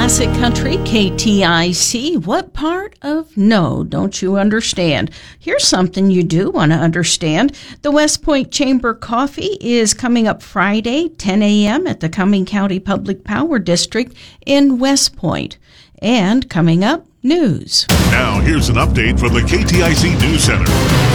Classic Country, KTIC. What part of no don't you understand? Here's something you do want to understand. The West Point Chamber Coffee is coming up Friday, 10 a.m. at the Cumming County Public Power District in West Point. And coming up, news. Now, here's an update from the KTIC News Center.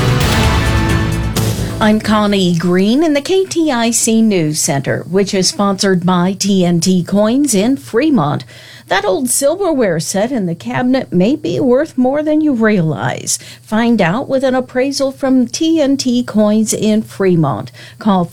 I'm Connie Green in the KTIC News Center, which is sponsored by TNT Coins in Fremont. That old silverware set in the cabinet may be worth more than you realize. Find out with an appraisal from TNT Coins in Fremont. Call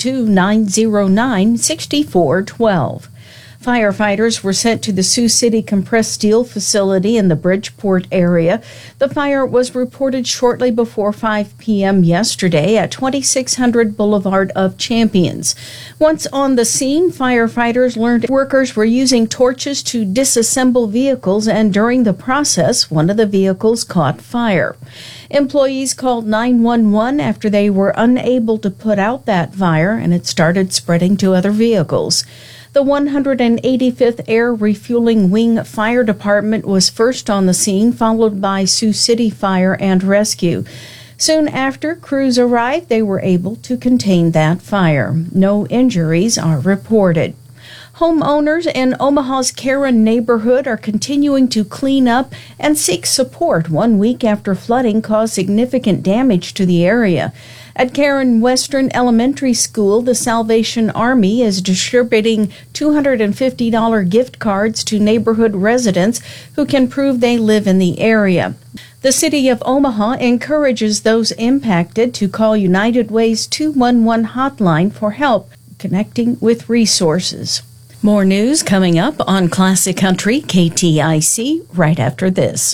402-909-6412. Firefighters were sent to the Sioux City compressed steel facility in the Bridgeport area. The fire was reported shortly before 5 p.m. yesterday at 2600 Boulevard of Champions. Once on the scene, firefighters learned workers were using torches to disassemble vehicles, and during the process, one of the vehicles caught fire. Employees called 911 after they were unable to put out that fire, and it started spreading to other vehicles. The 185th Air Refueling Wing Fire Department was first on the scene, followed by Sioux City Fire and Rescue. Soon after crews arrived, they were able to contain that fire. No injuries are reported. Homeowners in Omaha's Karen neighborhood are continuing to clean up and seek support 1 week after flooding caused significant damage to the area. At Karen Western Elementary School, the Salvation Army is distributing $250 gift cards to neighborhood residents who can prove they live in the area. The City of Omaha encourages those impacted to call United Way's 211 hotline for help connecting with resources. More news coming up on Classic Country KTIC right after this.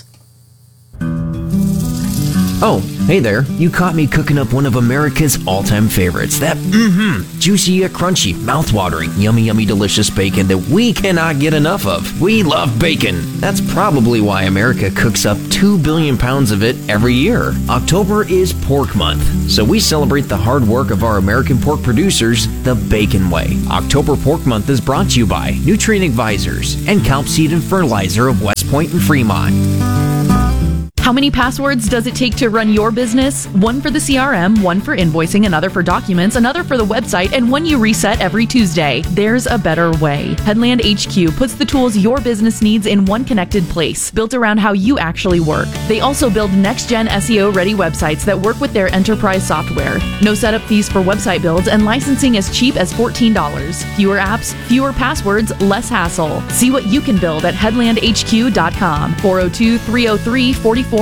Oh, hey there. You caught me cooking up one of America's all-time favorites. That juicy yet crunchy, mouth-watering, yummy, delicious bacon that we cannot get enough of. We love bacon. That's probably why America cooks up 2 billion pounds of it every year. October is Pork Month, so we celebrate the hard work of our American pork producers the Bacon way. October Pork Month is brought to you by Nutrient Advisors and Calp Seed and Fertilizer of West Point and Fremont. How many passwords does it take to run your business? One for the CRM, one for invoicing, another for documents, another for the website, and one you reset every Tuesday. There's a better way. Headland HQ puts the tools your business needs in one connected place, built around how you actually work. They also build next-gen SEO-ready websites that work with their enterprise software. No setup fees for website builds, and licensing as cheap as $14. Fewer apps, fewer passwords, less hassle. See what you can build at headlandhq.com. 402-303-4444.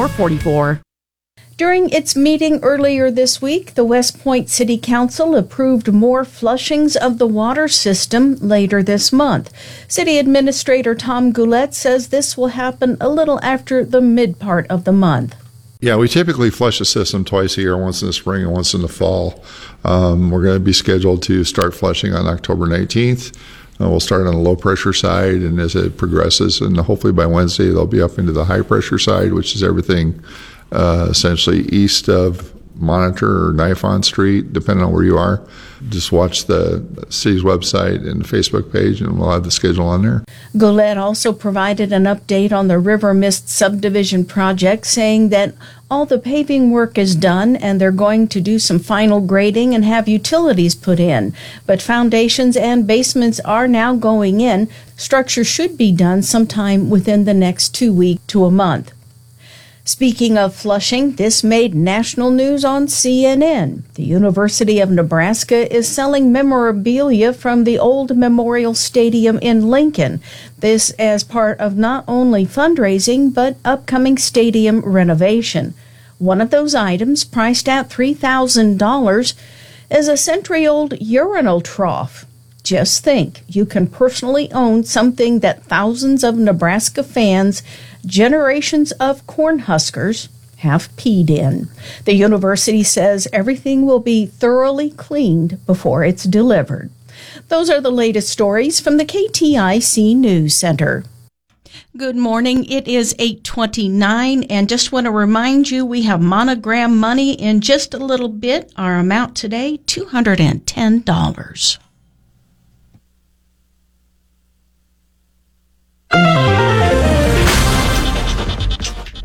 During its meeting earlier this week, the West Point City Council approved more flushings of the water system later this month. City Administrator Tom Goulet says this will happen a little after the mid part of the month. Yeah, we typically flush the system twice a year, once in the spring and once in the fall. We're going to be scheduled to start flushing on October 19th. We'll start on the low pressure side, and as it progresses, and hopefully by Wednesday they'll be up into the high pressure side, which is everything essentially east of Monitor or Nifon Street, depending on where you are. Just watch the city's website and the Facebook page, and we'll have the schedule on there. Goulet also provided an update on the River Mist subdivision project, saying that all the paving work is done and they're going to do some final grading and have utilities put in. But foundations and basements are now going in. Structure should be done sometime within the next 2 weeks to a month. Speaking of flushing, this made national news on CNN. The University of Nebraska is selling memorabilia from the old Memorial Stadium in Lincoln. This as part of not only fundraising, but upcoming stadium renovation. One of those items, priced at $3,000, is a century-old urinal trough. Just think, you can personally own something that thousands of Nebraska fans, generations of Cornhuskers, have peed in. The university says everything will be thoroughly cleaned before it's delivered. Those are the latest stories from the KTIC News Center. Good morning. It is 8:29, and just want to remind you we have Monogram money in just a little bit. Our amount today, $210.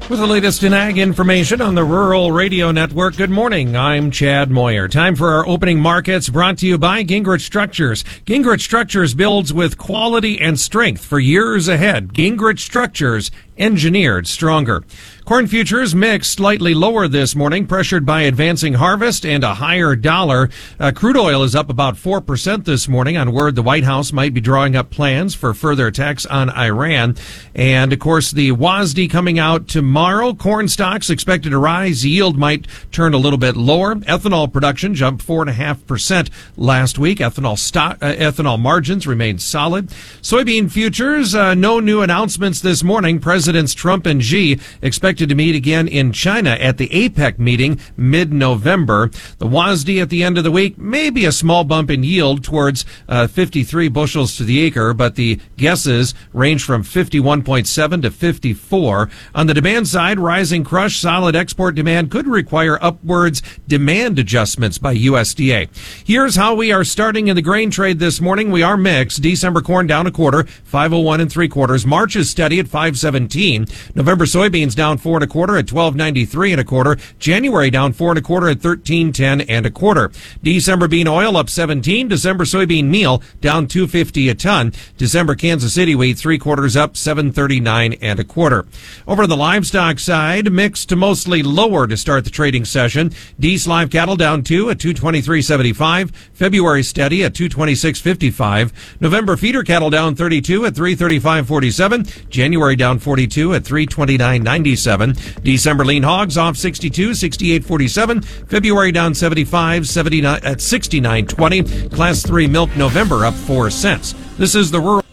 With the latest in ag information on the Rural Radio Network, good morning. I'm Chad Moyer. Time for our opening markets, brought to you by Gingrich Structures. Gingrich Structures builds with quality and strength for years ahead. Gingrich Structures, engineered stronger. Corn futures mixed slightly lower this morning, pressured by advancing harvest and a higher dollar. Crude oil is up about 4% this morning on word the White House might be drawing up plans for further attacks on Iran. And, of course, the WASDE coming out tomorrow. Corn stocks expected to rise. Yield might turn a little bit lower. Ethanol production jumped 4.5% last week. Ethanol margins remained solid. Soybean futures, no new announcements this morning. Presidents Trump and Xi expected to meet again in China at the APEC meeting mid-November. The WASDE at the end of the week, maybe a small bump in yield towards 53 bushels to the acre, but the guesses range from 51.7 to 54. On the demand side, rising crush solid export demand could require upwards demand adjustments by USDA. Here's how we are starting in the grain trade this morning. We are mixed. December corn down a quarter, 501 3/4. March is steady at 517. November soybeans down 4 1/4 at 12.93 1/4. January down 4 1/4 at 13.10 1/4. December bean oil up 17. December soybean meal down 2.50 a ton. December Kansas City wheat 3/4 up 7.39 1/4. Over the livestock side, mixed to mostly lower to start the trading session. Dees live cattle down 2 at 223.75. February steady at 226.55. November feeder cattle down 32 at 335.47. January down 42 at 329.97. December lean hogs off 62, 68.47. February down 75, 79 at 69.20. Class 3 milk November up 4 cents. This is the rural.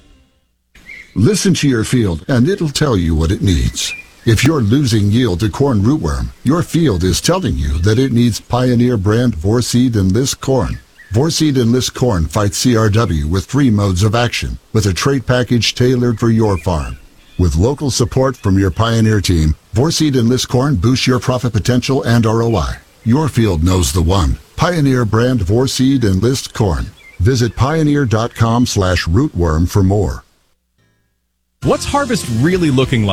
Listen to your field, and it'll tell you what it needs. If you're losing yield to corn rootworm, your field is telling you that it needs Pioneer brand Vorseed Enlist corn. Vorseed Enlist corn fights CRW with 3 modes of action, with a trait package tailored for your farm. With local support from your Pioneer team, Vorseed Enlist corn boosts your profit potential and ROI. Your field knows the one. Pioneer brand Vorseed Enlist corn. Visit pioneer.com/rootworm for more. What's harvest really looking like?